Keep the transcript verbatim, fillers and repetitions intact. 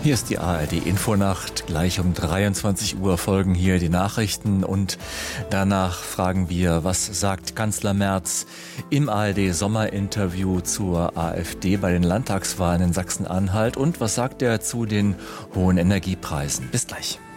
Hier ist die A R D-Infonacht. Gleich um dreiundzwanzig Uhr folgen hier die Nachrichten und danach fragen wir, was sagt Kanzler Merz im A R D-Sommerinterview zur AfD bei den Landtagswahlen in Sachsen-Anhalt und was sagt er zu den hohen Energiepreisen. Bis gleich.